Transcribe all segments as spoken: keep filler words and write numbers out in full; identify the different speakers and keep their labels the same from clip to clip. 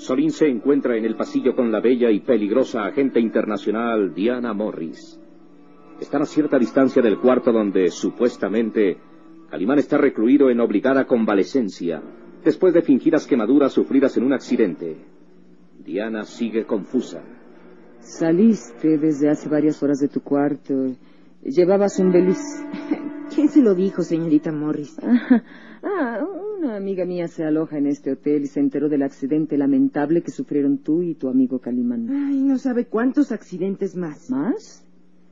Speaker 1: Solín se encuentra en el pasillo con la bella y peligrosa agente internacional Diana Morris. Están a cierta distancia del cuarto donde, supuestamente, Calimán está recluido en obligada convalecencia, después de fingidas quemaduras sufridas en un accidente. Diana sigue confusa.
Speaker 2: Saliste desde hace varias horas de tu cuarto. Llevabas un beliz.
Speaker 3: ¿Quién se lo dijo, señorita Morris?
Speaker 2: Ah, ah, una amiga mía se aloja en este hotel y se enteró del accidente lamentable que sufrieron tú y tu amigo Calimán.
Speaker 3: Ay, no sabe cuántos accidentes más.
Speaker 2: ¿Más?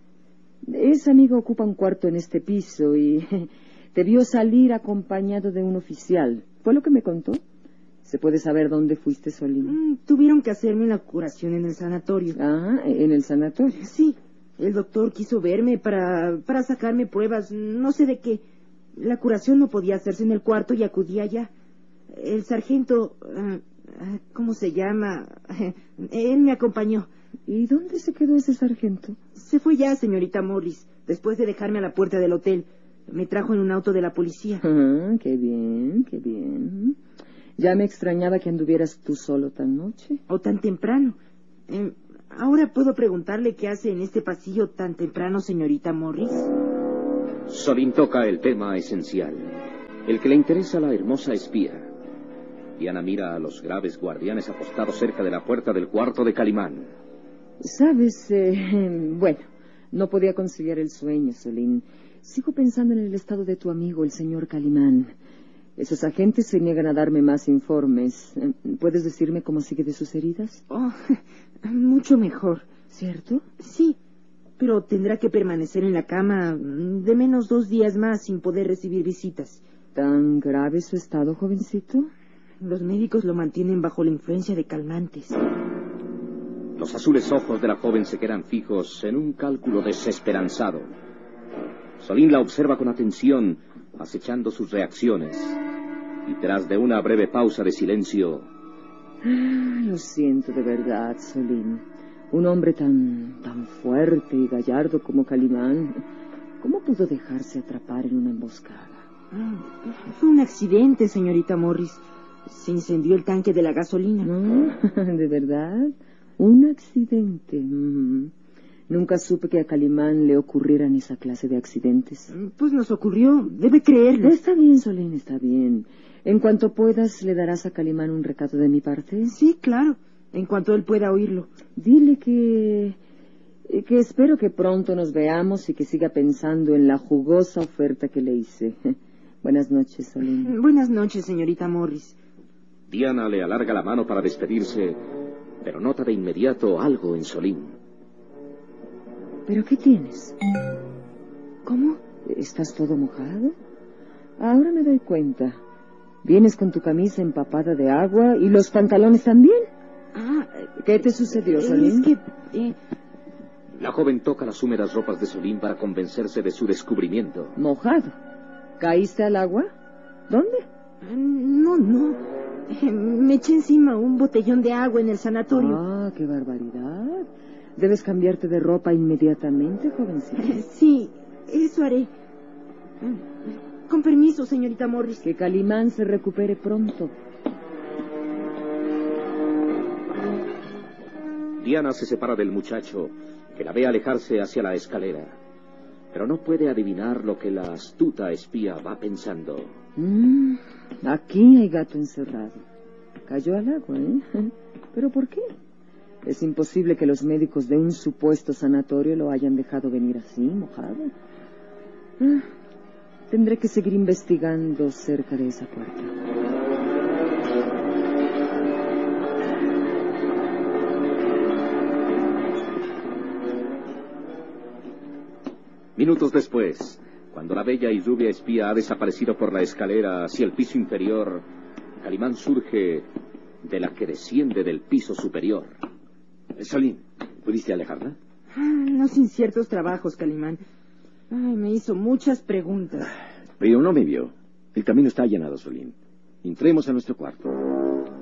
Speaker 2: Esa amiga ocupa un cuarto en este piso y te vio salir acompañado de un oficial. ¿Fue lo que me contó? ¿Se puede saber dónde fuiste, Solín?
Speaker 3: Mm, tuvieron que hacerme la curación en el sanatorio.
Speaker 2: Ah, ¿en el sanatorio?
Speaker 3: Sí, el doctor quiso verme para, para sacarme pruebas, no sé de qué. La curación no podía hacerse en el cuarto y acudí allá. El sargento, uh, ¿cómo se llama? Él me acompañó.
Speaker 2: ¿Y dónde se quedó ese sargento?
Speaker 3: Se fue ya, señorita Morris, después de dejarme a la puerta del hotel. Me trajo en un auto de la policía.
Speaker 2: Ah, qué bien, qué bien. Ya me extrañaba que anduvieras tú solo tan noche.
Speaker 3: O tan temprano. Eh, ahora puedo preguntarle qué hace en este pasillo tan temprano, señorita Morris.
Speaker 1: Solín toca el tema esencial, el que le interesa a la hermosa espía. Diana mira a los graves guardianes apostados cerca de la puerta del cuarto de Calimán.
Speaker 2: Sabes, eh, bueno, no podía conciliar el sueño, Solín. Sigo pensando en el estado de tu amigo, el señor Calimán. Esos agentes se niegan a darme más informes. ¿Puedes decirme cómo sigue de sus heridas?
Speaker 3: Oh, mucho mejor.
Speaker 2: ¿Cierto?
Speaker 3: Sí, pero tendrá que permanecer en la cama de menos dos días más sin poder recibir visitas.
Speaker 2: ¿Tan grave su estado, jovencito?
Speaker 3: Los médicos lo mantienen bajo la influencia de calmantes.
Speaker 1: Los azules ojos de la joven se quedan fijos en un cálculo desesperanzado. Solín la observa con atención, acechando sus reacciones. Y tras de una breve pausa de silencio...
Speaker 2: Ah, lo siento de verdad, Solín. Un hombre tan, tan fuerte y gallardo como Calimán, ¿cómo pudo dejarse atrapar en una emboscada?
Speaker 3: Fue un accidente, señorita Morris. Se incendió el tanque de la gasolina.
Speaker 2: ¿No? ¿De verdad? Un accidente. Mm. Nunca supe que a Calimán le ocurrieran esa clase de accidentes.
Speaker 3: Pues nos ocurrió, debe creerlo.
Speaker 2: Está bien, Solín, está bien. En cuanto puedas, ¿le darás a Calimán un recado de mi parte?
Speaker 3: Sí, claro, en cuanto él pueda oírlo.
Speaker 2: Dile que... que espero que pronto nos veamos y que siga pensando en la jugosa oferta que le hice. Buenas noches, Solín.
Speaker 3: Buenas noches, señorita Morris.
Speaker 1: Diana le alarga la mano para despedirse, pero nota de inmediato algo en Solín.
Speaker 2: ¿Pero qué tienes?
Speaker 3: ¿Cómo?
Speaker 2: ¿Estás todo mojado? Ahora me doy cuenta. Vienes con tu camisa empapada de agua y los pantalones también.
Speaker 3: Ah,
Speaker 2: ¿qué te sucedió, Solín?
Speaker 3: Es que... Eh...
Speaker 1: La joven toca las húmedas ropas de Solín para convencerse de su descubrimiento.
Speaker 2: ¿Mojado? ¿Caíste al agua? ¿Dónde?
Speaker 3: No, no. Me eché encima un botellón de agua en el sanatorio.
Speaker 2: Ah, qué barbaridad. Debes cambiarte de ropa inmediatamente, jovencita.
Speaker 3: Sí, eso haré. Con permiso, señorita Morris.
Speaker 2: Que Calimán se recupere pronto.
Speaker 1: Diana se separa del muchacho, que la ve alejarse hacia la escalera. Pero no puede adivinar lo que la astuta espía va pensando.
Speaker 2: Mm, aquí hay gato encerrado. Cayó al agua, ¿eh? ¿Pero por qué? Es imposible que los médicos de un supuesto sanatorio lo hayan dejado venir así, mojado. Ah, tendré que seguir investigando cerca de esa puerta.
Speaker 1: Minutos después, cuando la bella y rubia espía ha desaparecido por la escalera hacia el piso inferior, Calimán surge de la que desciende del piso superior. Solín, ¿pudiste alejarla?
Speaker 3: Ah, unos inciertos trabajos, Calimán. Ay, me hizo muchas preguntas.
Speaker 4: Pero no me vio. El camino está allanado, Solín. Entremos a nuestro cuarto.